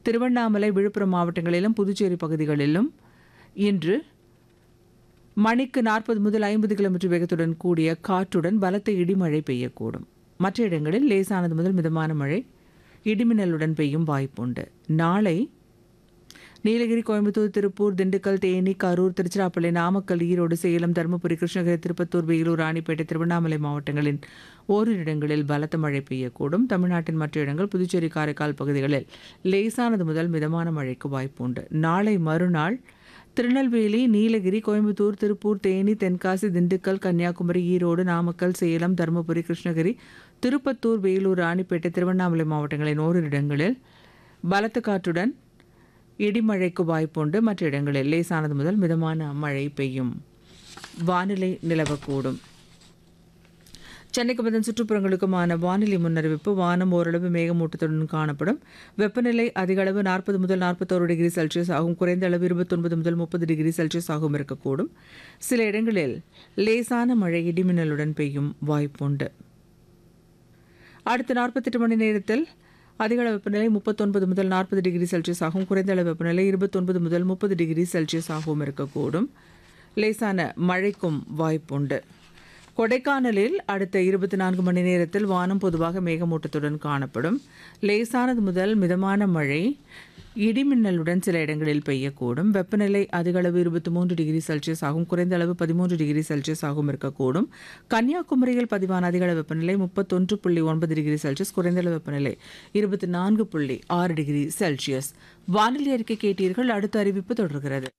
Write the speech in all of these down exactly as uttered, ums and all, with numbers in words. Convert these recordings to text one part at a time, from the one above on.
திருவண்ணாமலை, விழுப்புரம் மாவட்டங்களிலும் புதுச்சேரி பகுதிகளிலும் இன்று மணிக்கு நாற்பது முதல் ஐம்பது கிலோமீட்டர் வேகத்துடன் கூடிய காற்றுடன் பலத்த இடிமழை பெய்யக்கூடும். மற்ற இடங்களில் லேசானது முதல் மிதமான மழை இடிமின்னலுடன் பெய்யும் வாய்ப்புண்டு. நாளை நீலகிரி, கோயம்புத்தூர், திருப்பூர், திண்டுக்கல், தேனி, கரூர், திருச்சிராப்பள்ளி, நாமக்கல், ஈரோடு, சேலம், தருமபுரி, கிருஷ்ணகிரி, திருப்பத்தூர், வேலூர், ராணிப்பேட்டை, திருவண்ணாமலை மாவட்டங்களின் ஓரிரு இடங்களில் பலத்த மழை பெய்யக்கூடும். தமிழ்நாட்டின் மற்ற இடங்கள், புதுச்சேரி, காரைக்கால் பகுதிகளில் லேசானது முதல் மிதமான மழைக்கு வாய்ப்புண்டு. நாளை மறுநாள் திருநெல்வேலி, நீலகிரி, கோயம்புத்தூர், திருப்பூர், தேனி, தென்காசி, திண்டுக்கல், கன்னியாகுமரி, ஈரோடு, நாமக்கல், சேலம், தருமபுரி, கிருஷ்ணகிரி, திருப்பத்தூர், வேலூர், ராணிப்பேட்டை, திருவண்ணாமலை மாவட்டங்களின் ஓரிரு இடங்களில் பலத்த காற்றுடன் இடிமழைக்கு வாய்ப்புண்டு. மற்ற இடங்களில் லேசானது முதல் மிதமான மழை பெய்யும் வானிலை நிலவக்கூடும். சென்னைக்கு அதன் சுற்றுப்புறங்களுக்குமான வானிலை முன்னறிவிப்பு. வானம் ஓரளவு மேகமூட்டத்துடன் காணப்படும். வெப்பநிலை அதிக அளவு நாற்பது முதல் நாற்பத்தோரு டிகிரி செல்சியஸ் ஆகும். குறைந்த அளவு இருபத்தொன்பது முதல் முப்பது டிகிரி செல்சியஸ் ஆகும் இருக்கக்கூடும். சில இடங்களில் லேசான மழை இடிமின்னலுடன் பெய்யும் வாய்ப்புண்டு. அடுத்த நாற்பத்தெட்டு மணி நேரத்தில் அதிக அளவு வெப்பநிலை முப்பத்தொன்பது முதல் நாற்பது டிகிரி செல்சியஸ் ஆகும். குறைந்த அளவு வெப்பநிலை இருபத்தொன்பது முதல் முப்பது டிகிரி செல்சியஸ் ஆகவும் இருக்கக்கூடும். லேசான மழைக்கும் வாய்ப்புண்டு. கொடைக்கானலில் அடுத்த இருபத்தி நான்கு மணி நேரத்தில் வானம் பொதுவாக மேகமூட்டத்துடன் காணப்படும். லேசானது முதல் மிதமான மழை இடிமின்னலுடன் சில இடங்களில் பெய்யக்கூடும். வெப்பநிலை அதிக அளவு இருபத்தி மூன்று டிகிரி செல்சியஸ் ஆகும். குறைந்த அளவு பதிமூன்று டிகிரி செல்சியஸ் ஆகவும் இருக்கக்கூடும். கன்னியாகுமரியில் பதிவான அதிக அளவு வெப்பநிலை முப்பத்தொன்று புள்ளி ஒன்பது டிகிரி செல்சியஸ். குறைந்த அளவு வெப்பநிலை இருபத்தி நான்கு புள்ளி ஆறு டிகிரி செல்சியஸ். வானிலை அறிக்கை கேட்டீர்கள். அடுத்த அறிவிப்பு தொடர்கிறது.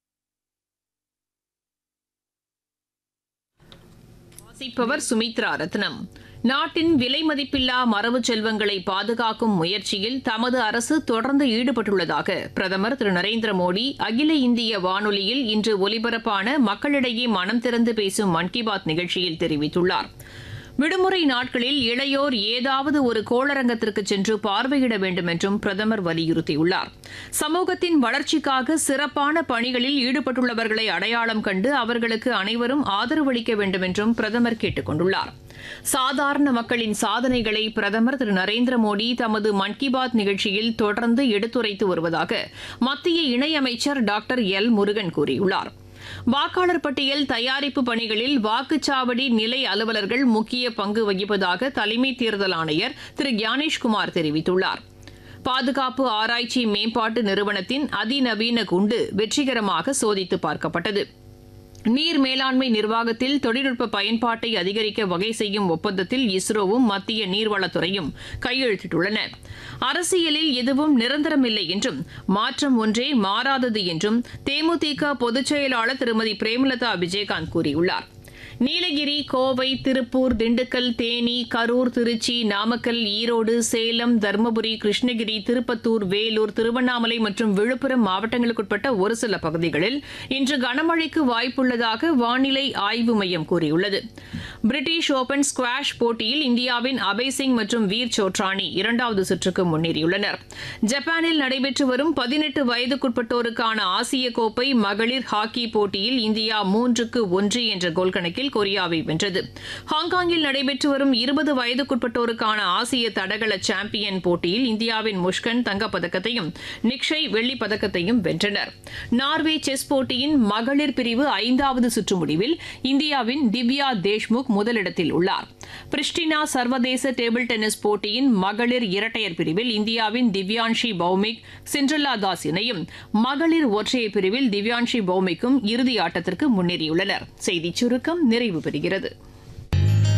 வாசிப்பவர் சுமித்ரா ரத்னம். நாட்டின் விலை மதிப்பில்லா மரபு செல்வங்களை பாதுகாக்கும் முயற்சியில் தமது அரசு தொடர்ந்து ஈடுபட்டுள்ளதாக பிரதமர் திரு நரேந்திர மோடி அகில இந்திய வானொலியில் இன்று ஒலிபரப்பான மக்களிடையே மனம் திறந்து பேசும் மன் கி பாத் நிகழ்ச்சியில் தெரிவித்துள்ளார். விடுமுறை நாட்களில் இளையோர் ஏதாவது ஒரு கோளரங்கத்திற்கு சென்று பார்வையிட வேண்டும் என்றும் பிரதமர் வலியுறுத்தியுள்ளார். சமூகத்தின் வளர்ச்சிக்காக சிறப்பான பணிகளில் ஈடுபட்டுள்ளவர்களை அடையாளம் கண்டு அவர்களுக்கு அனைவரும் ஆதரவு அளிக்க வேண்டும் என்றும் பிரதமர் கேட்டுக் கொண்டுள்ளார். சாதாரண மக்களின் சாதனைகளை பிரதமர் திரு நரேந்திர மோடி தமது மன் கி பாத் நிகழ்ச்சியில் தொடர்ந்து எடுத்துரைத்து வருவதாக மத்திய இணையமைச்சர் டாக்டர் எல் முருகன் கூறியுள்ளார். வாக்காளர் பட்டியல் தயாரிப்பு பணிகளில் வாக்குச்சாவடி நிலை அலுவலர்கள் முக்கிய பங்கு வகிப்பதாக தலைமை தேர்தல் ஆணையர் திரு ஞானேஷ்குமார் தெரிவித்துள்ளார். பாதுகாப்பு ஆராய்ச்சி மேம்பாட்டு நிறுவனத்தின் அதிநவீன குண்டு வெற்றிகரமாக சோதித்து பார்க்கப்பட்டது. நீர் மேலாண்மை நிர்வாகத்தில் தொழில்நுட்ப பயன்பாட்டை அதிகரிக்க வகை செய்யும் ஒப்பந்தத்தில் இஸ்ரோவும் மத்திய நீர்வளத்துறையும் கையெழுத்திட்டுள்ளன. அரசியலில் எதுவும் நிரந்தரமில்லை என்றும் மாற்றம் ஒன்றே மாறாதது என்றும் தேமுதிக பொதுச் செயலாளர் திருமதி பிரேமலதா விஜயகாந்த் கூறியுள்ளார். நீலகிரி, கோவை, திருப்பூர், திண்டுக்கல், தேனி, கரூர், திருச்சி, நாமக்கல், ஈரோடு, சேலம், தருமபுரி, கிருஷ்ணகிரி, திருப்பத்தூர், வேலூர், திருவண்ணாமலை மற்றும் விழுப்புரம் மாவட்டங்களுக்குட்பட்ட ஒரு சில பகுதிகளில் இன்று கனமழைக்கு வாய்ப்புள்ளதாக வானிலை ஆய்வு மையம் கூறியுள்ளது. பிரிட்டிஷ் ஓபன் ஸ்குவாஷ் போட்டியில் இந்தியாவின் அபய் சிங் மற்றும் வீர் சோட்ரானி இரண்டாவது சுற்றுக்கு முன்னேறியுள்ளனர். ஜப்பானில் நடைபெற்று வரும் பதினெட்டு வயதுக்குட்பட்டோருக்கான ஆசிய கோப்பை மகளிர் ஹாக்கி போட்டியில் இந்தியா மூன்றுக்கு ஒன்று என்ற கோல் கணக்கில் கொரியாவை வென்றது. ஹாங்காங்கில் நடைபெற்று வரும் இருபது வயதுக்குட்பட்டோருக்கான ஆசிய தடகள சாம்பியன் போட்டியில் இந்தியாவின் முஷ்கன் தங்கப்பதக்கத்தையும் நிக்ஷய் வெள்ளிப் பதக்கத்தையும் வென்றனர். நார்வே செஸ் போட்டியின் மகளிர் பிரிவு ஐந்தாவது சுற்று முடிவில் இந்தியாவின் திவ்யா தேஷ்முக் முதலிடத்தில் உள்ளார். பிரிஸ்டினா சர்வதேச டேபிள் டென்னிஸ் போட்டியின் மகளிர் இரட்டையர் பிரிவில் இந்தியாவின் திவ்யான்ஷி பௌமிக் சிண்ட்ரெல்லா தாஸ் இணையும் மகளிர் ஒற்றையர் பிரிவில் திவ்யான்ஷி பௌமிக்கும் இறுதி ஆட்டத்திற்கு முன்னேறியுள்ளனர். செய்திச் சுருக்கம் நிறைவு பெறுகிறது.